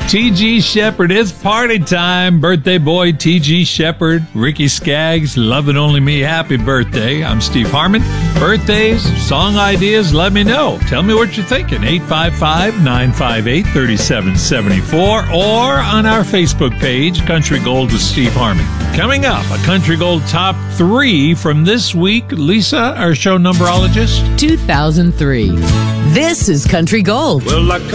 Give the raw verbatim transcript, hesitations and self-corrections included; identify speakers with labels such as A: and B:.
A: T G Shepherd, it's party time. Birthday boy T G Shepherd, Ricky Skaggs, Love It Only Me, happy birthday. I'm Steve Harmon. Birthdays, song ideas, let me know. Tell me what you're thinking. eight five five, nine five eight, three seven seven four or on our Facebook page, Country Gold with Steve Harmon. Coming up, a Country Gold top three from this week. Lisa, our show numberologist.
B: two thousand three. This is Country Gold.
C: Well, I